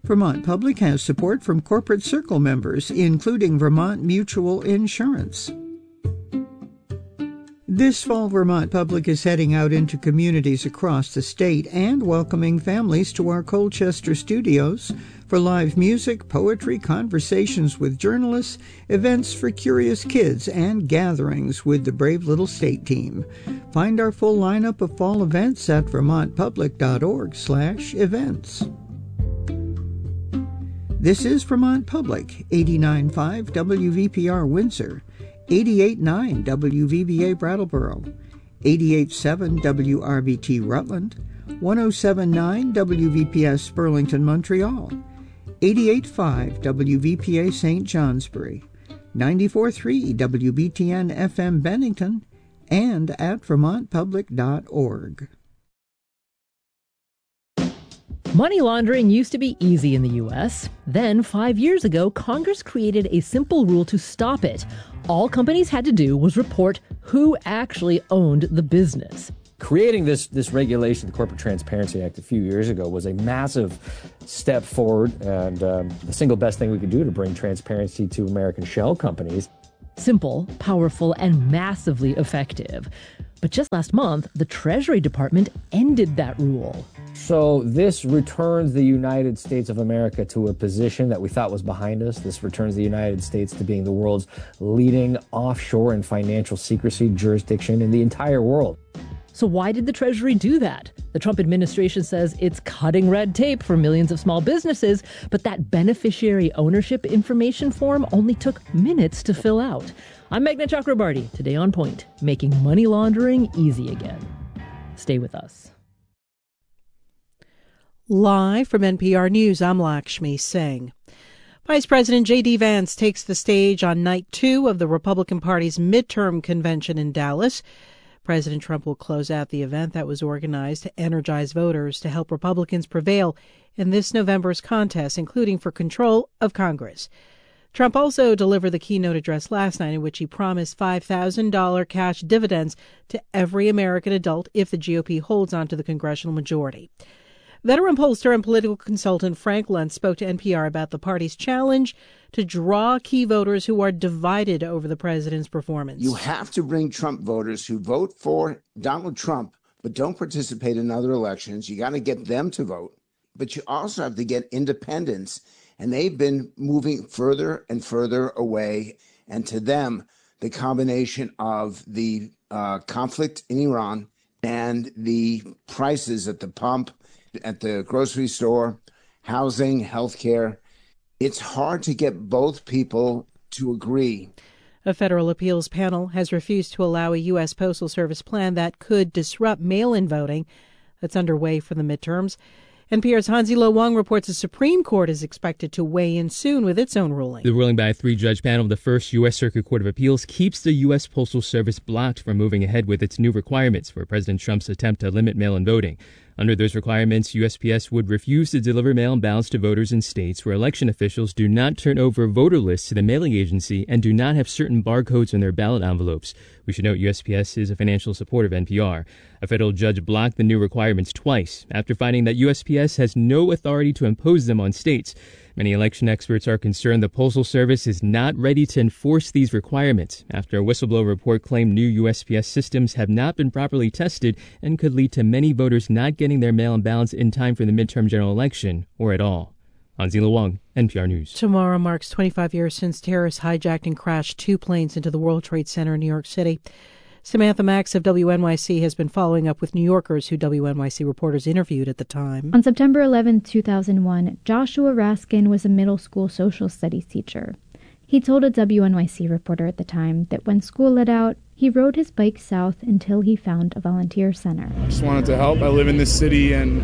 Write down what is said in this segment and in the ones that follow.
Vermont Public has support from Corporate Circle members, including Vermont Mutual Insurance. This fall, Vermont Public is heading out into communities across the state and welcoming families to our Colchester studios for live music, poetry, conversations with journalists, events for curious kids, and gatherings with the Brave Little State team. Find our full lineup of fall events at vermontpublic.org/events. This is Vermont Public, 89.5 WVPR Windsor, 88.9 WVBA Brattleboro, 88.7 WRBT Rutland, 107.9 WVPS Burlington Montreal, 88.5 WVPA St. Johnsbury, 94.3 WBTN FM Bennington, and at vermontpublic.org. Money laundering used to be easy in the U.S. Then, 5 years ago, Congress created a simple rule to stop it. All companies had to do was report who actually owned the business. Creating this regulation, the Corporate Transparency Act, a few years ago was a massive step forward and the single best thing we could do to bring transparency to American shell companies. Simple, powerful, and massively effective. But just last month, the Treasury Department ended that rule. So this returns the United States of America to a position that we thought was behind us. This returns the United States to being the world's leading offshore and financial secrecy jurisdiction in the entire world. So why did the Treasury do that? The Trump administration says it's cutting red tape for millions of small businesses, but that beneficiary ownership information form only took minutes to fill out. I'm Meghna Chakrabarty, today on Point, making money laundering easy again. Stay with us. Live from NPR News, I'm Lakshmi Singh. Vice President J.D. Vance takes the stage on night 2 of the Republican Party's midterm convention in Dallas. President Trump will close out the event that was organized to energize voters to help Republicans prevail in this November's contest, including for control of Congress. Trump also delivered the keynote address last night in which he promised $5,000 cash dividends to every American adult if the GOP holds on to the congressional majority. Veteran pollster and political consultant Frank Luntz spoke to NPR about the party's challenge to draw key voters who are divided over the president's performance. You have to bring Trump voters who vote for Donald Trump but don't participate in other elections. You got to get them to vote. But you also have to get independents, and they've been moving further and further away. And to them, the combination of the conflict in Iran and the prices at the pump, at the grocery store, housing, healthcare, it's hard to get both people to agree. A federal appeals panel has refused to allow a U.S. Postal Service plan that could disrupt mail-in voting that's underway for the midterms. NPR's Hansi-Lo Wang reports the Supreme Court is expected to weigh in soon with its own ruling. The ruling by a 3-judge panel of the First U.S. Circuit Court of Appeals keeps the U.S. Postal Service blocked from moving ahead with its new requirements for President Trump's attempt to limit mail-in voting. Under those requirements, USPS would refuse to deliver mail-in ballots to voters in states where election officials do not turn over voter lists to the mailing agency and do not have certain barcodes on their ballot envelopes. We should note USPS is a financial supporter of NPR. A federal judge blocked the new requirements twice after finding that USPS has no authority to impose them on states. Many election experts are concerned the Postal Service is not ready to enforce these requirements after a whistleblower report claimed new USPS systems have not been properly tested and could lead to many voters not getting their mail-in ballots in time for the midterm general election or at all. Hansi-Lo Wang, NPR News. Tomorrow marks 25 years since terrorists hijacked and crashed 2 planes into the World Trade Center in New York City. Samantha Max of WNYC has been following up with New Yorkers who WNYC reporters interviewed at the time. On September 11, 2001, Joshua Raskin was a middle school social studies teacher. He told a WNYC reporter at the time that when school let out, he rode his bike south until he found a volunteer center. I just wanted to help. I live in this city and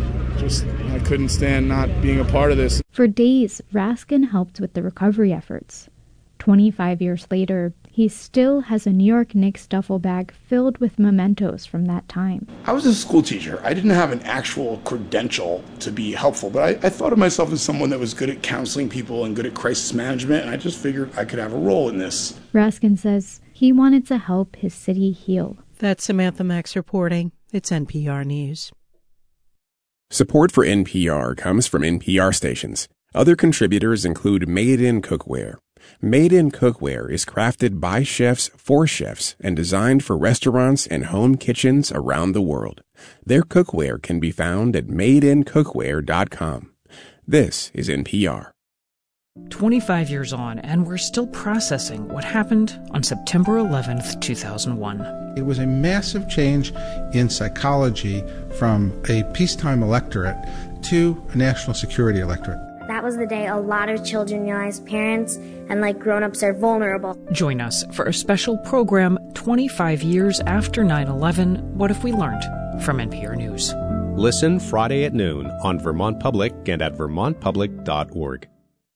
I couldn't stand not being a part of this. For days, Raskin helped with the recovery efforts. 25 years later, he still has a New York Knicks duffel bag filled with mementos from that time. I was a school teacher. I didn't have an actual credential to be helpful, but I thought of myself as someone that was good at counseling people and good at crisis management, and I just figured I could have a role in this. Raskin says he wanted to help his city heal. That's Samantha Max reporting. It's NPR News. Support for NPR comes from NPR stations. Other contributors include Made in Cookware. Made in Cookware is crafted by chefs for chefs and designed for restaurants and home kitchens around the world. Their cookware can be found at madeincookware.com. This is NPR. 25 years on, and we're still processing what happened on September 11th, 2001. It was a massive change in psychology from a peacetime electorate to a national security electorate. That was the day a lot of children realized parents and grown-ups are vulnerable. Join us for a special program 25 years after 9/11, What If We Learned? From NPR News. Listen Friday at noon on Vermont Public and at vermontpublic.org.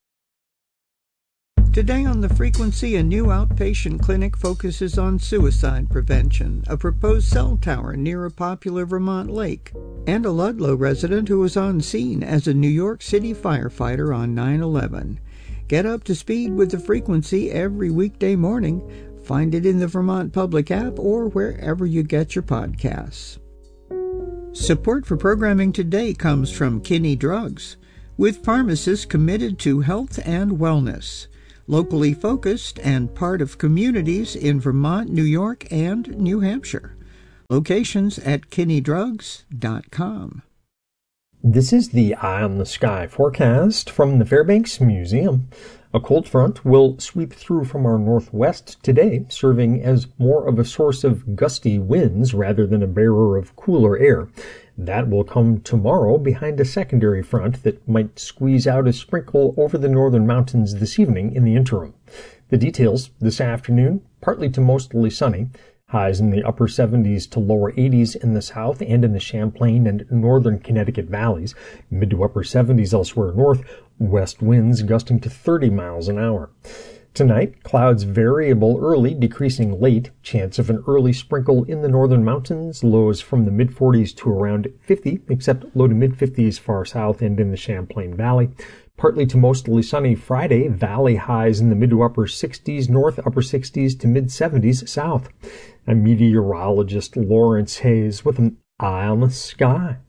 Today on The Frequency, a new outpatient clinic focuses on suicide prevention, a proposed cell tower near a popular Vermont lake, and a Ludlow resident who was on scene as a New York City firefighter on 9/11. Get up to speed with The Frequency every weekday morning. Find it in the Vermont Public app or wherever you get your podcasts. Support for programming today comes from Kinney Drugs, with pharmacists committed to health and wellness. Locally focused and part of communities in Vermont, New York, and New Hampshire. Locations at kinneydrugs.com. This is the Eye on the Sky forecast from the Fairbanks Museum. A cold front will sweep through from our northwest today, serving as more of a source of gusty winds rather than a bearer of cooler air. That will come tomorrow behind a secondary front that might squeeze out a sprinkle over the northern mountains this evening in the interim. The details this afternoon, partly to mostly sunny. Highs in the upper 70s to lower 80s in the south and in the Champlain and northern Connecticut valleys. Mid to upper 70s elsewhere north. West winds gusting to 30 miles an hour. Tonight, clouds variable early, decreasing late. Chance of an early sprinkle in the northern mountains. Lows from the mid-40s to around 50, except low to mid-50s far south and in the Champlain Valley. Partly to mostly sunny Friday. Valley highs in the mid to upper 60s north, upper 60s to mid-70s south. I'm meteorologist Lawrence Hayes with an Eye on the Sky.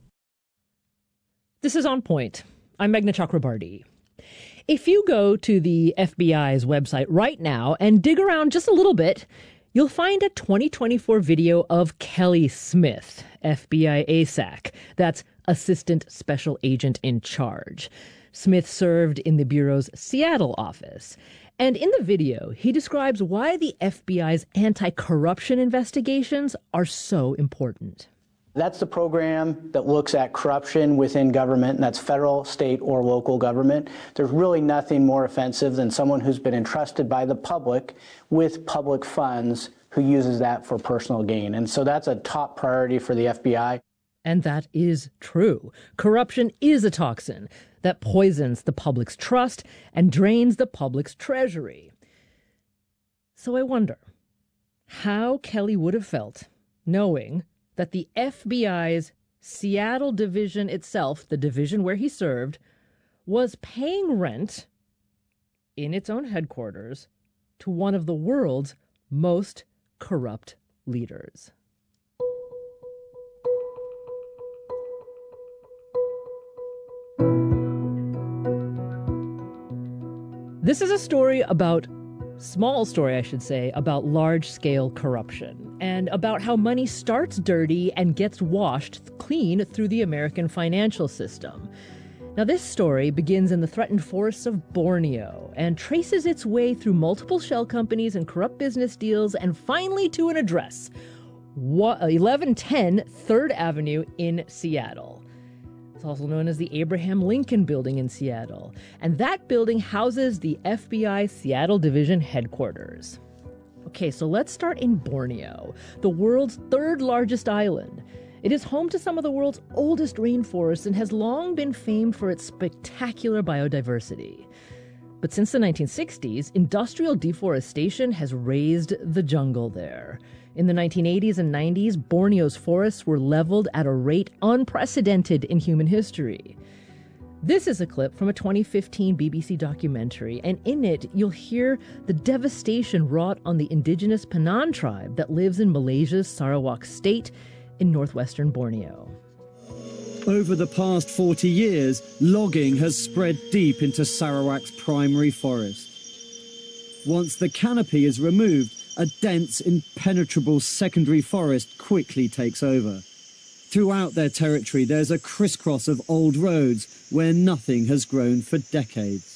This is On Point. I'm Meghna Chakrabarti. If you go to the FBI's website right now and dig around just a little bit, you'll find a 2024 video of Kelly Smith, FBI ASAC. That's Assistant Special Agent in Charge. Smith served in the Bureau's Seattle office. And in the video, he describes why the FBI's anti-corruption investigations are so important. That's the program that looks at corruption within government, and that's federal, state, or local government. There's really nothing more offensive than someone who's been entrusted by the public with public funds who uses that for personal gain. And so that's a top priority for the FBI. And that is true. Corruption is a toxin that poisons the public's trust and drains the public's treasury. So I wonder how Kelly would have felt knowing that the FBI's Seattle division itself, the division where he served, was paying rent in its own headquarters to one of the world's most corrupt leaders. This is a story about small story, I should say, about large-scale corruption and about how money starts dirty and gets washed clean through the American financial system. Now, this story begins in the threatened forests of Borneo and traces its way through multiple shell companies and corrupt business deals and finally to an address, 1110 3rd Avenue in Seattle. It's also known as the Abraham Lincoln Building in Seattle, and that building houses the FBI Seattle Division headquarters. Okay, so let's start in Borneo, the world's third largest island. It is home to some of the world's oldest rainforests and has long been famed for its spectacular biodiversity. But since the 1960s, industrial deforestation has raised the jungle there. In the 1980s and 90s, Borneo's forests were leveled at a rate unprecedented in human history. This is a clip from a 2015 BBC documentary, and in it, you'll hear the devastation wrought on the indigenous Penan tribe that lives in Malaysia's Sarawak state in northwestern Borneo. Over the past 40 years, logging has spread deep into Sarawak's primary forest. Once the canopy is removed, a dense, impenetrable secondary forest quickly takes over. Throughout their territory, there's a crisscross of old roads where nothing has grown for decades.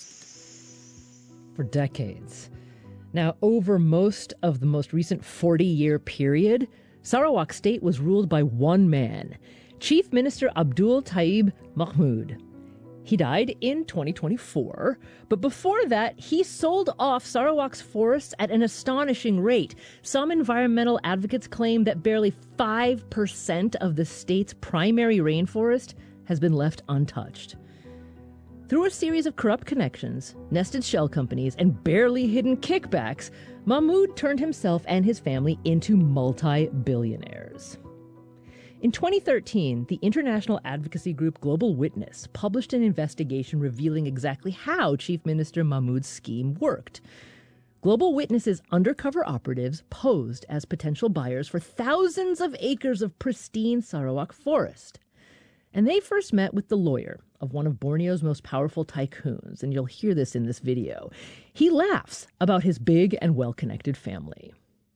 For decades. Now, over most of the most recent 40-year period, Sarawak State was ruled by one man, Chief Minister Abdul Taib Mahmud. He died in 2024, but before that, he sold off Sarawak's forests at an astonishing rate. Some environmental advocates claim that barely 5% of the state's primary rainforest has been left untouched. Through a series of corrupt connections, nested shell companies, and barely hidden kickbacks, Mahmud turned himself and his family into multi-billionaires. In 2013, the international advocacy group Global Witness published an investigation revealing exactly how Chief Minister Mahmud's scheme worked. Global Witness's undercover operatives posed as potential buyers for thousands of acres of pristine Sarawak forest. And they first met with the lawyer of one of Borneo's most powerful tycoons, and you'll hear this in this video. He laughs about his big and well-connected family.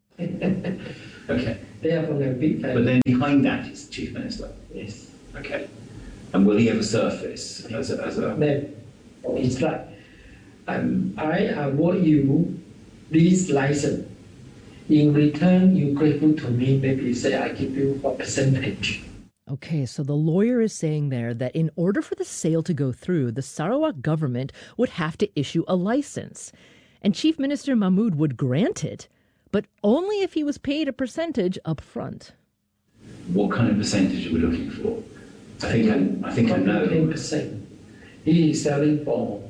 Okay. They have a big family. But then behind that is the Chief Minister. Yes. Okay. And will he ever surface as a... No. It's like, I award you this license. In return, you're grateful to me. Maybe say I give you a percentage. Okay, so the lawyer is saying there that in order for the sale to go through, the Sarawak government would have to issue a license. And Chief Minister Mahmud would grant it, but only if he was paid a percentage up front. What kind of percentage are we looking for? I think I know. 10%. He is selling for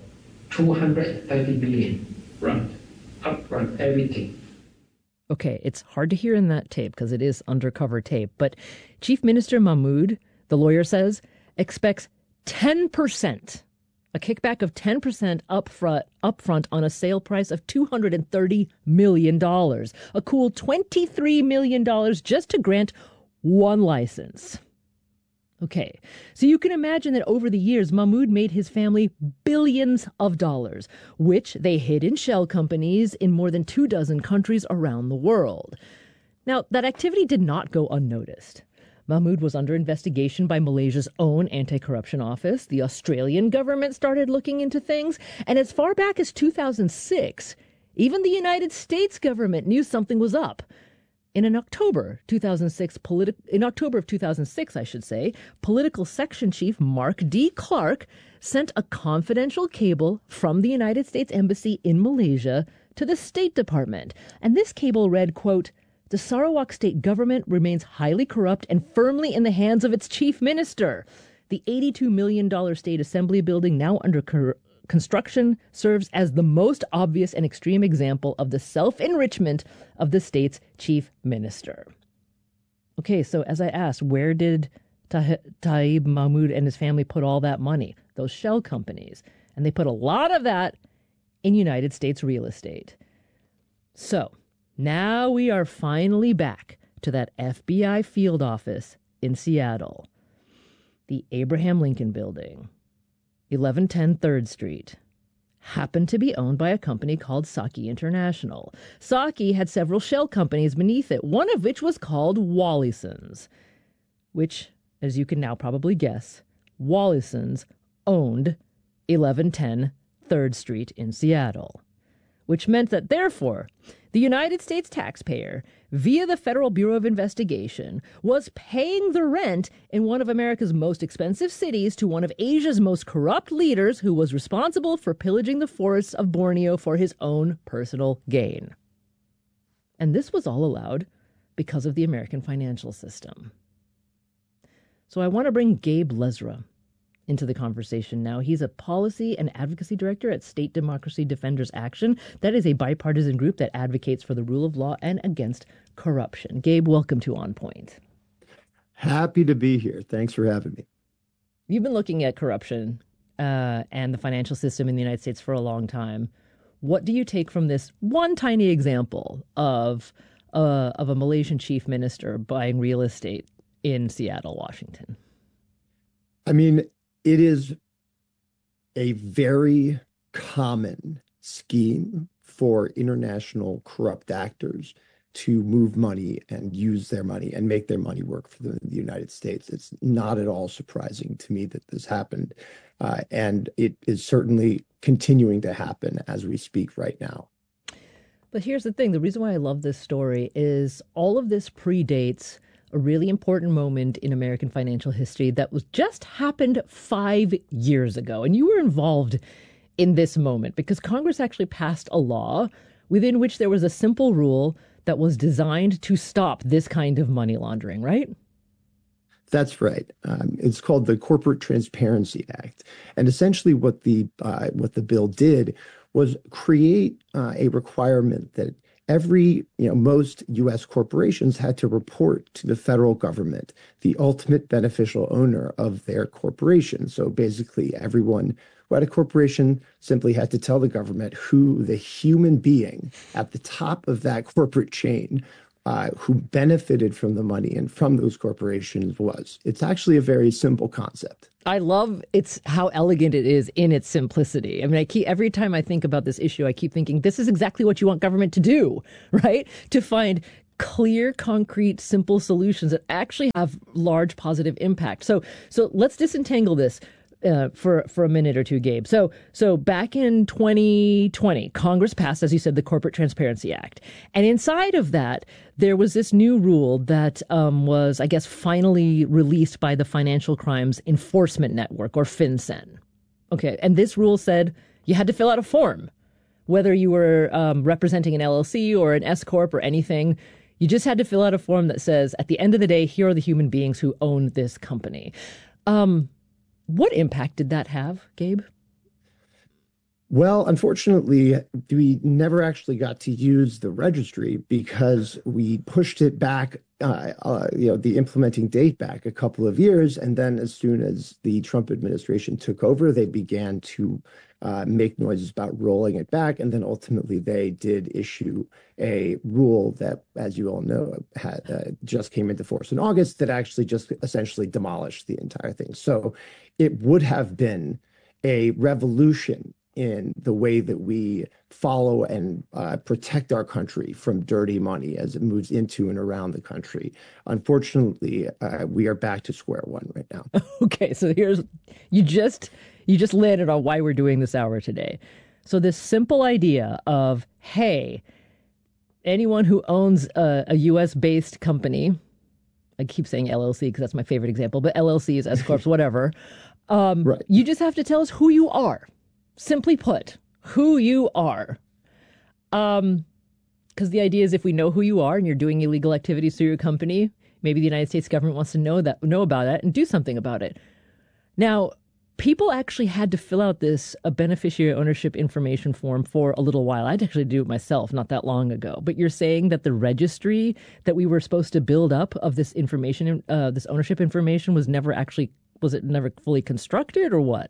230 million. Right. Upfront, everything. Okay, it's hard to hear in that tape because it is undercover tape, but Chief Minister Mahmud, the lawyer says, expects 10%, a kickback of 10% upfront on a sale price of $230 million, a cool $23 million just to grant one license. Okay, so you can imagine that over the years, Mahmud made his family billions of dollars, which they hid in shell companies in more than 24 countries around the world. Now, that activity did not go unnoticed. Mahmud was under investigation by Malaysia's own anti-corruption office. The Australian government started looking into things, and as far back as 2006, even the United States government knew something was up. In October of 2006, political section chief Mark D. Clark sent a confidential cable from the United States Embassy in Malaysia to the State Department. And this cable read, quote, "The Sarawak state government remains highly corrupt and firmly in the hands of its chief minister. The $82 million state assembly building now under construction serves as the most obvious and extreme example of the self-enrichment of the state's chief minister." Okay, so as I asked, where did Taib Mahmud and his family put all that money? Those shell companies. And they put a lot of that in United States real estate. So now we are finally back to that FBI field office in Seattle. The Abraham Lincoln Building, 1110 3rd Street, happened to be owned by a company called Saki International. Saki had several shell companies beneath it, one of which was called Wallisons, which, as you can now probably guess, Wallisons owned 1110 3rd Street in Seattle, which meant that, therefore, the United States taxpayer, via the Federal Bureau of Investigation, was paying the rent in one of America's most expensive cities to one of Asia's most corrupt leaders who was responsible for pillaging the forests of Borneo for his own personal gain. And this was all allowed because of the American financial system. So I want to bring Gabe Lesra into the conversation now. He's a policy and advocacy director at State Democracy Defenders Action. That is a bipartisan group that advocates for the rule of law and against corruption. Gabe, welcome to On Point. Happy to be here. Thanks for having me. You've been looking at corruption and the financial system in the United States for a long time. What do you take from this one tiny example of a Malaysian chief minister buying real estate in Seattle, Washington? I mean, it is a very common scheme for international corrupt actors to move money and use their money and make their money work for the United States. It's not at all surprising to me that this happened. And it is certainly continuing to happen as we speak right now. But here's the thing. The reason why I love this story is all of this predates a really important moment in American financial history that was just happened 5 years ago. And you were involved in this moment because Congress actually passed a law within which there was a simple rule that was designed to stop this kind of money laundering, right? That's right. It's called the Corporate Transparency Act. And essentially what the bill did was create a requirement that most U.S. corporations had to report to the federal government the ultimate beneficial owner of their corporation. So basically, everyone who had a corporation simply had to tell the government who the human being at the top of that corporate chain who benefited from the money and from those corporations was. It's actually a very simple concept. I love how elegant it is in its simplicity. I mean, every time I think about this issue, I keep thinking this is exactly what you want government to do, right? To find clear, concrete, simple solutions that actually have large positive impact. So let's disentangle this for a minute or two, Gabe. So back in 2020, Congress passed, as you said, the Corporate Transparency Act. And inside of that, there was this new rule that was, I guess, finally released by the Financial Crimes Enforcement Network, or FinCEN. Okay. And this rule said you had to fill out a form, whether you were representing an LLC or an S Corp or anything. You just had to fill out a form that says, at the end of the day, here are the human beings who own this company. What impact did that have, Gabe? Well, unfortunately, we never actually got to use the registry because we pushed it back, the implementing date back a couple of years. And then as soon as the Trump administration took over, they began to make noises about rolling it back. And then ultimately they did issue a rule that, as you all know, had just came into force in August that actually just essentially demolished the entire thing. So it would have been a revolution in the way that we follow and protect our country from dirty money as it moves into and around the country. Unfortunately, we are back to square one right now. Okay, so you just landed on why we're doing this hour today. So this simple idea of, hey, anyone who owns a U.S.-based company, I keep saying LLC because that's my favorite example, but LLCs, S Corps, whatever, right. You just have to tell us who you are. Simply put, who you are. Because the idea is if we know who you are and you're doing illegal activities through your company, maybe the United States government wants to know about that and do something about it. Now, people actually had to fill out a beneficiary ownership information form for a little while. I'd actually do it myself not that long ago. But you're saying that the registry that we were supposed to build up of this information, this ownership information, was it never fully constructed, or what?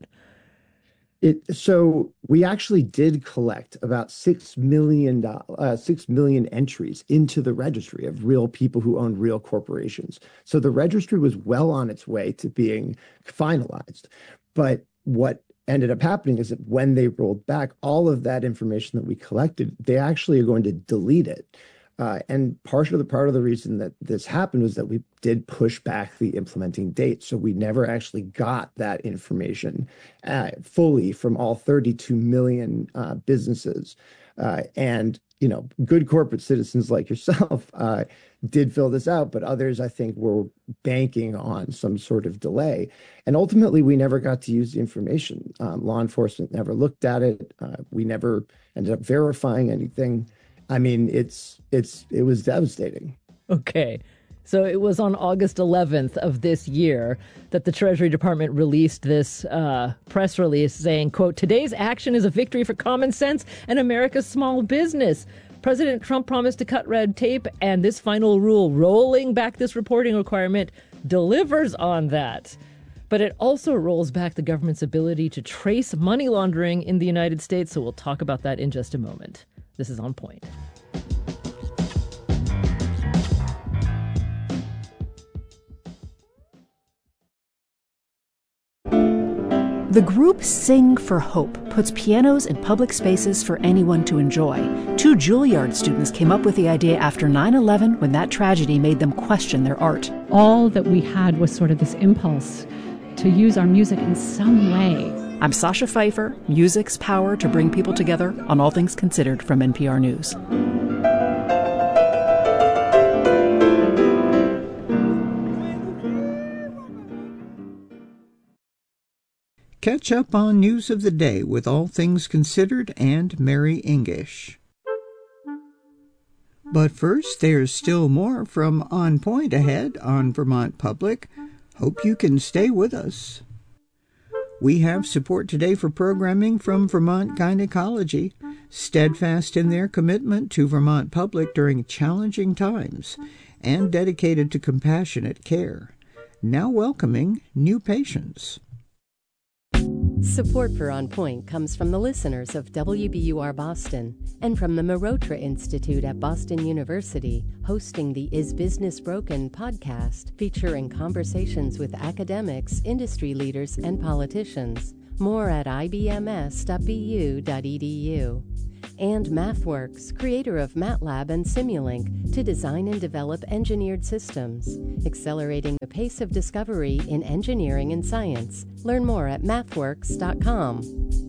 So we actually did collect about 6 million entries into the registry of real people who own real corporations. So the registry was well on its way to being finalized. But what ended up happening is that when they rolled back all of that information that we collected, they actually are going to delete it. And part of the reason that this happened was that we did push back the implementing date. So we never actually got that information fully from all 32 million businesses. And, good corporate citizens like yourself did fill this out, but others, I think, were banking on some sort of delay. And ultimately, we never got to use the information. Law enforcement never looked at it. We never ended up verifying anything. I mean, it was devastating. Okay. So it was on August 11th of this year that the Treasury Department released this press release saying, quote, "Today's action is a victory for common sense and America's small business. President Trump promised to cut red tape, and this final rule rolling back this reporting requirement delivers on that. But it also rolls back the government's ability to trace money laundering in the United States. So we'll talk about that in just a moment. This is On Point. The group Sing for Hope puts pianos in public spaces for anyone to enjoy. 2 Juilliard students came up with the idea after 9/11 when that tragedy made them question their art. All that we had was sort of this impulse to use our music in some way. I'm Sasha Pfeiffer, music's power to bring people together on All Things Considered from NPR News. Catch up on news of the day with All Things Considered and Mary English. But first, there's still more from On Point ahead on Vermont Public. Hope you can stay with us. We have support today for programming from Vermont Gynecology, steadfast in their commitment to Vermont Public during challenging times and dedicated to compassionate care, now welcoming new patients. Support for On Point comes from the listeners of WBUR Boston and from the Marotra Institute at Boston University, hosting the Is Business Broken podcast, featuring conversations with academics, industry leaders, and politicians. More at ibms.bu.edu. And MathWorks, creator of MATLAB and Simulink, to design and develop engineered systems, accelerating the pace of discovery in engineering and science. Learn more at mathworks.com.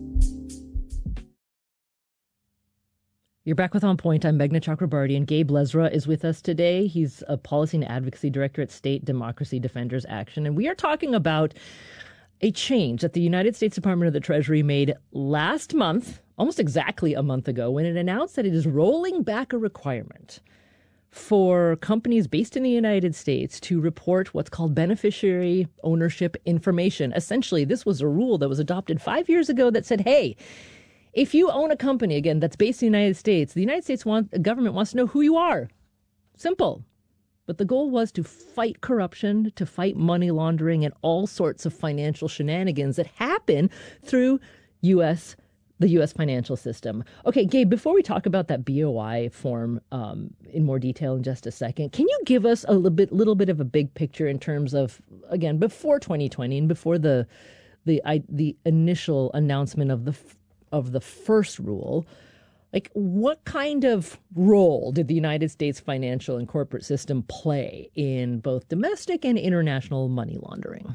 You're back with On Point. I'm Meghna Chakrabarty, and Gabe Lezra is with us today. He's a Policy and Advocacy Director at State Democracy Defenders Action, and we are talking about a change that the United States Department of the Treasury made last month, almost exactly a month ago, when it announced that it is rolling back a requirement for companies based in the United States to report what's called beneficiary ownership information. Essentially, this was a rule that was adopted 5 years ago that said, hey, if you own a company, again, that's based in the United States government wants to know who you are. Simple. But the goal was to fight corruption, to fight money laundering, and all sorts of financial shenanigans that happen through the U.S. financial system. Okay, Gabe, before we talk about that BOI form in more detail in just a second, can you give us a little bit of a big picture in terms of, again, before 2020 and before the initial announcement of the first rule, like what kind of role did the United States financial and corporate system play in both domestic and international money laundering?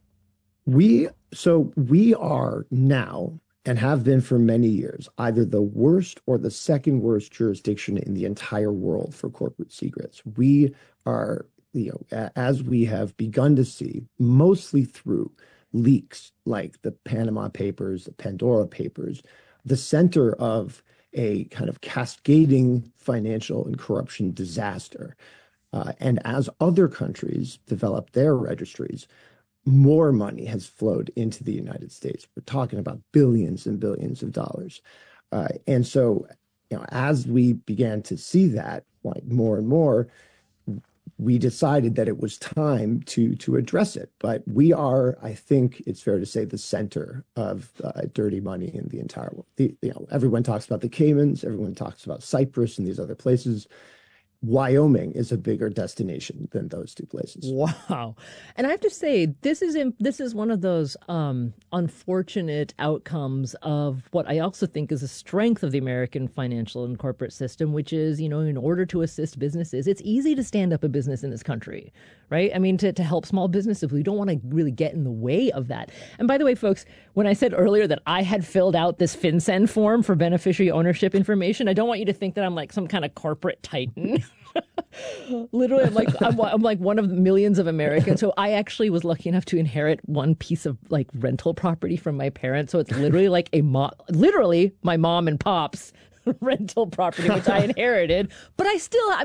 We are now, and have been for many years, either the worst or the second worst jurisdiction in the entire world for corporate secrets. We are, as we have begun to see, mostly through leaks like the Panama Papers, the Pandora Papers, the center of a kind of cascading financial and corruption disaster. And as other countries develop their registries, more money has flowed into the United States. We're talking about billions and billions of dollars. And so, as we began to see that, like more and more, we decided that it was time to address it. But we are, I think it's fair to say, the center of dirty money in the entire world. Everyone talks about the Caymans, everyone talks about Cyprus and these other places. Wyoming is a bigger destination than those two places. Wow. And I have to say, this is one of those unfortunate outcomes of what I also think is a strength of the American financial and corporate system, which is, in order to assist businesses, it's easy to stand up a business in this country, right? I mean, to help small businesses, we don't want to really get in the way of that. And by the way, folks, when I said earlier that I had filled out this FinCEN form for beneficiary ownership information, I don't want you to think that I'm like some kind of corporate titan. Literally, I'm like one of the millions of Americans. So I actually was lucky enough to inherit one piece of like rental property from my parents. So it's literally like literally my mom and pop's rental property, which I inherited. But I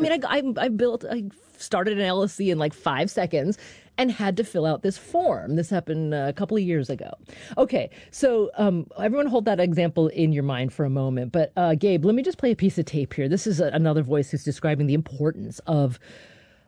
started an LLC in like 5 seconds and had to fill out this form. This happened a couple of years ago. Okay, so everyone hold that example in your mind for a moment. But Gabe, let me just play a piece of tape here. This is another voice who's describing the importance of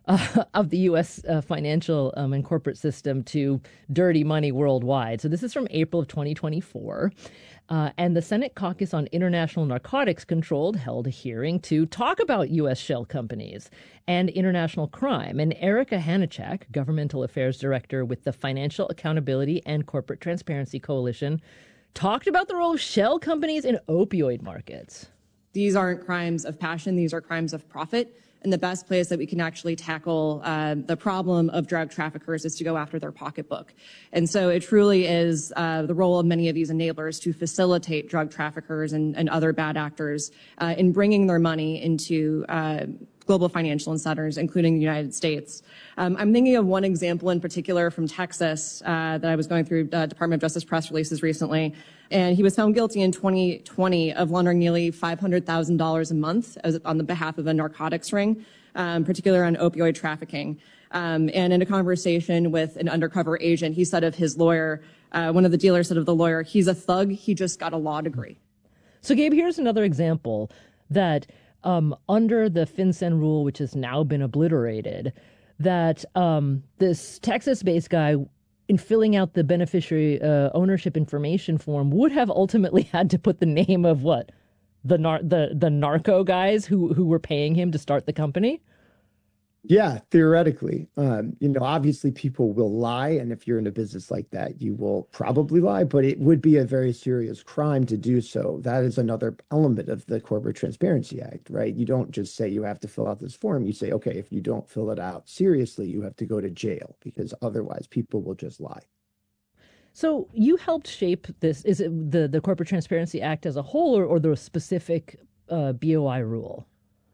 of the U.S. Financial and corporate system to dirty money worldwide. So this is from April of 2024. And the Senate Caucus on International Narcotics Control held a hearing to talk about U.S. shell companies and international crime. And Erica Hanachak, Governmental Affairs Director with the Financial Accountability and Corporate Transparency Coalition, talked about the role of shell companies in opioid markets. These aren't crimes of passion. These are crimes of profit. And the best place that we can actually tackle the problem of drug traffickers is to go after their pocketbook. And so it truly is the role of many of these enablers to facilitate drug traffickers and other bad actors in bringing their money into global financial centers, including the United States. I'm thinking of one example in particular from Texas that I was going through Department of Justice press releases recently. And he was found guilty in 2020 of laundering nearly $500,000 a month on the behalf of a narcotics ring, particularly on opioid trafficking. And in a conversation with an undercover agent, he said of his lawyer, one of the dealers said of the lawyer, he's a thug, he just got a law degree. So, Gabe, here's another example that under the FinCEN rule, which has now been obliterated, that this Texas-based guy, in filling out the beneficiary ownership information form, would have ultimately had to put the name of what? The narco guys who were paying him to start the company? Yeah, theoretically. Obviously people will lie. And if you're in a business like that, you will probably lie, but it would be a very serious crime to do so. That is another element of the Corporate Transparency Act, right? You don't just say you have to fill out this form. You say, okay, if you don't fill it out seriously, you have to go to jail because otherwise people will just lie. So you helped shape this. Is it the Corporate Transparency Act as a whole or the specific BOI rule?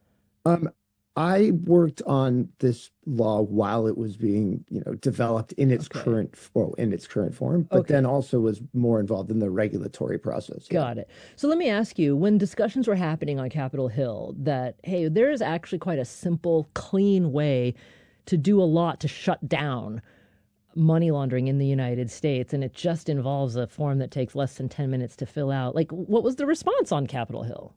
I worked on this law while it was being, developed in its current form, but then also was more involved in the regulatory process. Got it. So let me ask you, when discussions were happening on Capitol Hill that, hey, there is actually quite a simple, clean way to do a lot to shut down money laundering in the United States, and it just involves a form that takes less than 10 minutes to fill out. Like, what was the response on Capitol Hill?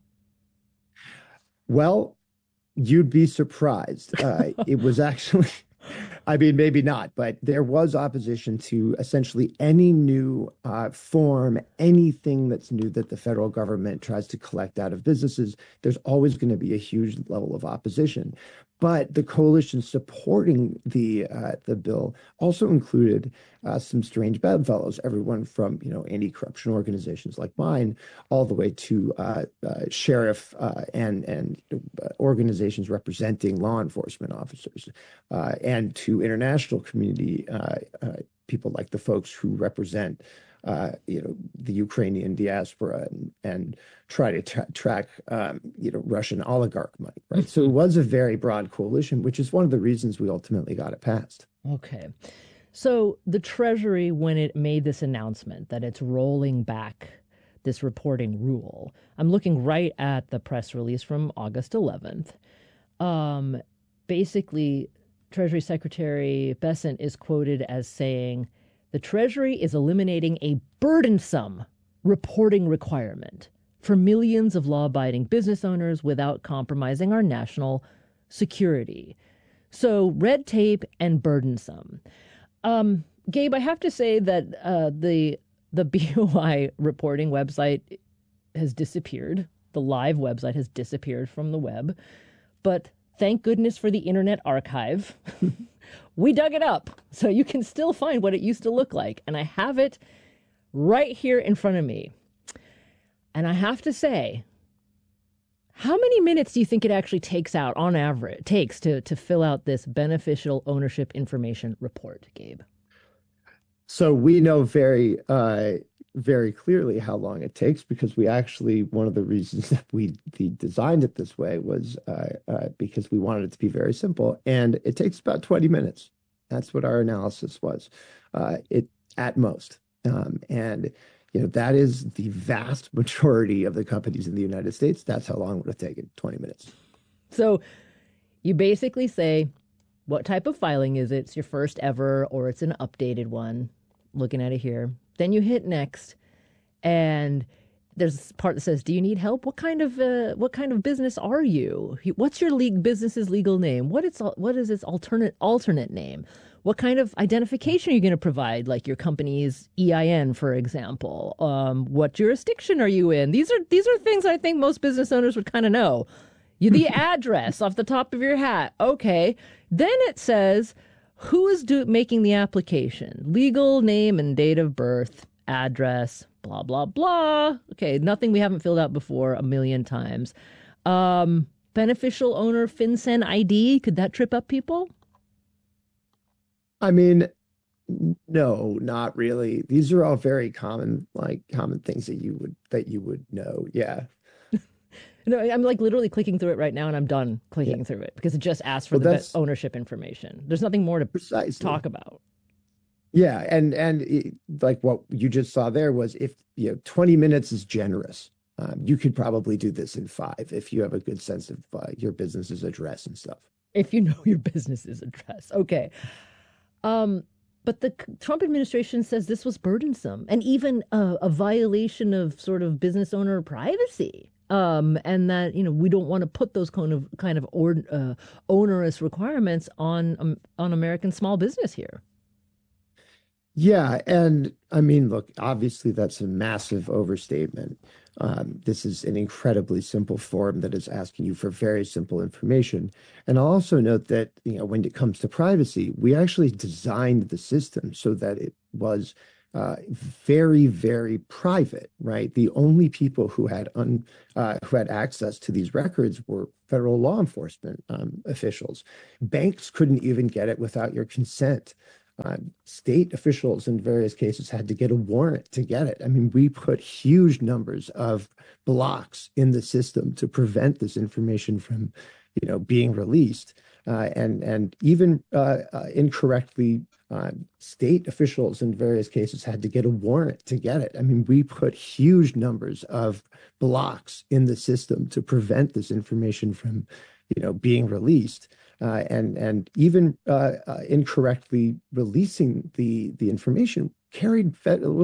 Well, you'd be surprised. It was actually, maybe not, but there was opposition to essentially any new form, anything that's new that the federal government tries to collect out of businesses. There's always going to be a huge level of opposition. But the coalition supporting the bill also included some strange bedfellows, everyone from anti-corruption organizations like mine, all the way to sheriff and organizations representing law enforcement officers, and to international community people like the folks who represent the Ukrainian diaspora and try to track, Russian oligarch money, right? So it was a very broad coalition, which is one of the reasons we ultimately got it passed. Okay. So the Treasury, when it made this announcement that it's rolling back this reporting rule, I'm looking right at the press release from August 11th. Basically, Treasury Secretary Bessent is quoted as saying, the Treasury is eliminating a burdensome reporting requirement for millions of law-abiding business owners without compromising our national security. So red tape and burdensome. Gabe, I have to say that the BOI reporting website has disappeared. The live website has disappeared from the web. But thank goodness for the Internet Archive. We dug it up, so you can still find what it used to look like. And I have it right here in front of me. And I have to say, how many minutes do you think it actually takes to fill out this beneficial ownership information report, Gabe? So we know very, very clearly how long it takes because one of the reasons that we designed it this way was because we wanted it to be very simple. And it takes about 20 minutes. That's what our analysis was, at most. And that is the vast majority of the companies in the United States. That's how long it would have taken, 20 minutes. So you basically say, what type of filing is it? It's your first ever, or it's an updated one. Looking at it here. Then you hit next, and there's a part that says, "Do you need help? What kind of business are you? What's your business's legal name? What is its alternate name? What kind of identification are you going to provide, like your company's EIN, for example? What jurisdiction are you in? These are things I think most business owners would kind of know. The address off the top of your hat. Okay. Then it says, who is making the application? Legal name and date of birth, address, blah, blah, blah. Okay, nothing we haven't filled out before a million times. Beneficial owner FinCEN ID, could that trip up people? I mean, no, not really. These are all very common things that you would know. Yeah. No, I'm like literally clicking through it right now, and I'm done clicking through it because it just asks for the ownership information. There's nothing more to talk about. Yeah, and like what you just saw there was, if 20 minutes is generous, you could probably do this in 5 if you have a good sense of your business's address and stuff. If you know your business's address, okay. But the Trump administration says this was burdensome and even a violation of sort of business owner privacy. And that, we don't want to put those kind of onerous requirements on American small business here. Yeah. And I mean, look, obviously that's a massive overstatement. This is an incredibly simple form that is asking you for very simple information. And I'll also note that, when it comes to privacy, we actually designed the system so that it was very, very private, right? The only people who had access to these records were federal law enforcement officials. Banks couldn't even get it without your consent. State officials in various cases had to get a warrant to get it. I mean, we put huge numbers of blocks in the system to prevent this information from, being released. And even incorrectly, state officials in various cases had to get a warrant to get it. I mean, we put huge numbers of blocks in the system to prevent this information from, being released. And even incorrectly releasing the information carried